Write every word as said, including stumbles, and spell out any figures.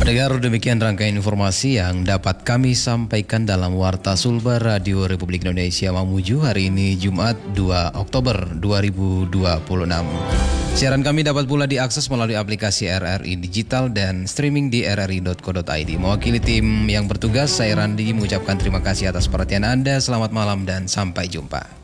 Pendengar, demikian rangkaian informasi yang dapat kami sampaikan dalam Warta Sulbar Radio Republik Indonesia Mamuju hari ini Jumat dua Oktober dua ribu dua puluh enam. Siaran kami dapat pula diakses melalui aplikasi R R I Digital dan streaming di r r i dot co dot i d. Mewakili tim yang bertugas, saya Randi mengucapkan terima kasih atas perhatian Anda. Selamat malam dan sampai jumpa.